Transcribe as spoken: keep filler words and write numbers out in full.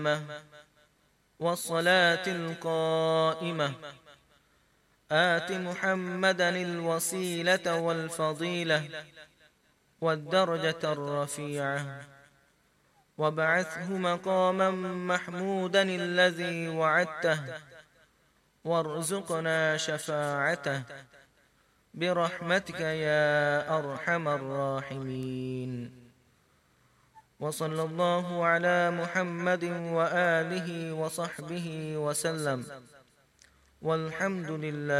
والصلاة القائمة آت محمدا الوسيلة والفضيلة والدرجة الرفيعة وابعثه مقاما محمودا الذي وعدته وارزقنا شفاعته برحمتك يا أرحم الراحمين. وصلى الله على محمد وآله وصحبه وسلم، والحمد لله.